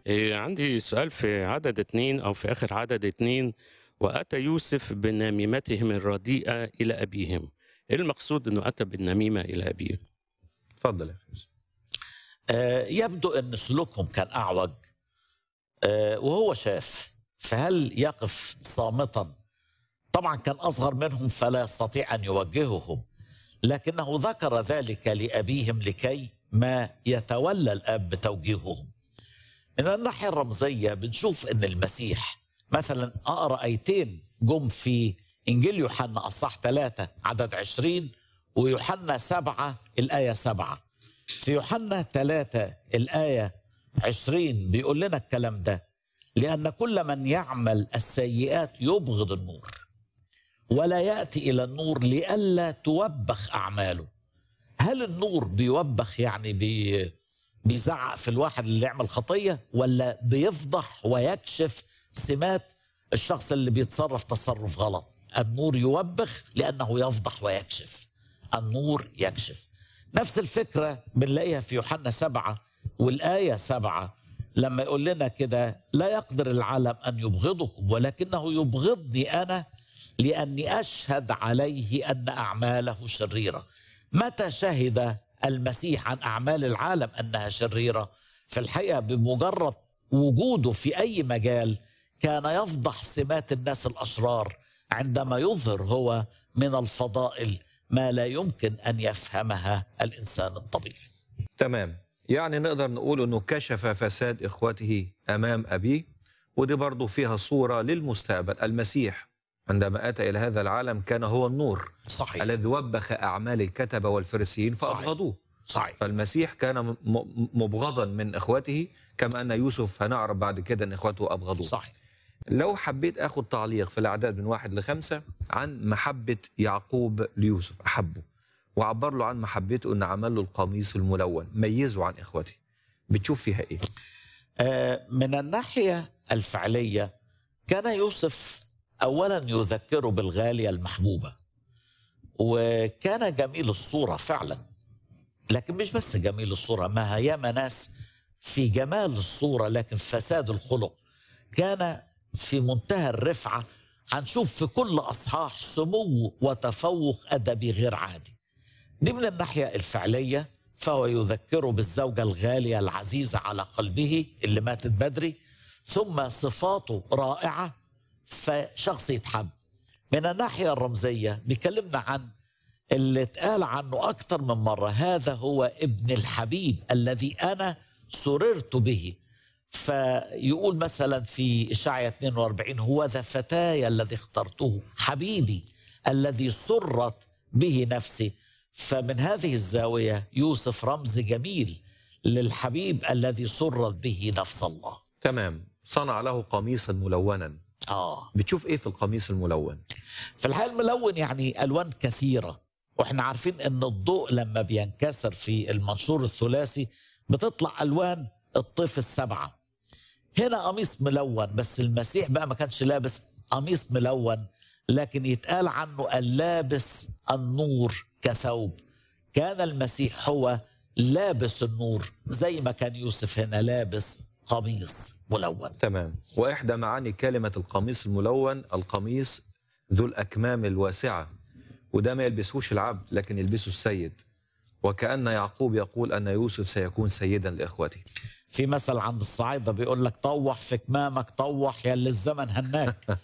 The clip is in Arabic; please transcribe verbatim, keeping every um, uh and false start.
آآ عندي سؤال في عدد اتنين أو في آخر عدد اتنين، وأتى يوسف بنميمتهم الرديئة إلى أبيهم. إيه المقصود إنه أتى بالنميمة إلى أبيه؟ اتفضل يا أخي يوسف. آه، يبدو أن سلوكهم كان أعوج، آه، وهو شاف، فهل يقف صامتا؟ طبعا كان أصغر منهم فلا يستطيع أن يوجههم، لكنه ذكر ذلك لأبيهم لكي ما يتولى الأب بتوجيههم. من الناحية الرمزية بنشوف أن المسيح مثلا أقرأ آيتين جم في إنجيل يوحنا أصح ثلاثة عدد عشرين، ويوحنا سبعة الآية سبعة. في يوحنا ثلاثة الآية عشرين بيقول لنا الكلام ده: لأن كل من يعمل السيئات يبغض النور ولا يأتي إلى النور لئلا توبخ أعماله. هل النور بيوبخ يعني بي بيزعق في الواحد اللي يعمل خطية، ولا بيفضح ويكشف سمات الشخص اللي بيتصرف تصرف غلط؟ النور يوبخ لأنه يفضح ويكشف، النور يكشف. نفس الفكرة بنلاقيها في يوحنا سبعة والآية سبعة لما يقول لنا كده: لا يقدر العالم أن يبغضكم ولكنه يبغضني أنا لأني أشهد عليه أن أعماله شريرة. متى شهد المسيح عن أعمال العالم أنها شريرة؟ في الحقيقة بمجرد وجوده في أي مجال كان يفضح سمات الناس الأشرار عندما يظهر هو من الفضائل ما لا يمكن أن يفهمها الإنسان الطبيعي. تمام، يعني نقدر نقول أنه كشف فساد إخوته أمام أبيه، ودي برضو فيها صورة للمستقبل. المسيح عندما أتى إلى هذا العالم كان هو النور صحيح. الذي وبخ أعمال الكتبة والفريسيين فأبغضوه. صحيح. فالمسيح كان م- م- مبغضا من إخوته، كما أن يوسف هنعرف بعد كده أن إخوته أبغضوه. صحيح. لو حبيت أخذ تعليق في الأعداد من واحد لخمسة عن محبة يعقوب ليوسف، أحبه وعبر له عن محبته أن عمل له القميص الملون، ميزه عن إخوته، بتشوف فيها إيه؟ آه، من الناحية الفعلية كان يوسف أولا يذكره بالغالية المحبوبة، وكان جميل الصورة فعلا، لكن مش بس جميل الصورة، ما هي ناس في جمال الصورة لكن فساد الخلق. كان في منتهى الرفعة، هنشوف في كل أصحاح سمو وتفوق أدبي غير عادي. دي من الناحية الفعلية، فهو يذكره بالزوجة الغالية العزيزة على قلبه اللي ماتت بدري، ثم صفاته رائعة فشخص يتحب. من الناحية الرمزية بيكلمنا عن اللي اتقال عنه أكتر من مرة: هذا هو ابن الحبيب الذي أنا سررت به. فيقول مثلا في إشعياء اثنين وأربعين: هو ذا فتاي الذي اخترته، حبيبي الذي سرت به نفسي. فمن هذه الزاوية يوسف رمز جميل للحبيب الذي سرت به نفس الله. تمام، صنع له قميصا ملونا. آه بتشوف إيه في القميص الملون؟ في الحقيقة الملون يعني ألوان كثيرة، وإحنا عارفين أن الضوء لما بينكسر في المنشور الثلاثي بتطلع ألوان الطيف السبعة. هنا قميص ملون، بس المسيح بقى ما كانش لابس قميص ملون، لكن يتقال عنه اللابس النور كثوب. كان المسيح هو لابس النور زي ما كان يوسف هنا لابس قميص ملون. تمام، وإحدى معاني كلمة القميص الملون القميص ذو الأكمام الواسعة، وده ما يلبسوش العبد لكن يلبسه السيد، وكأن يعقوب يقول أن يوسف سيكون سيدا لإخوته. في مثل عند الصعايدة بيقول لك: طوح في كمامك طوح يا اللي الزمن هناك.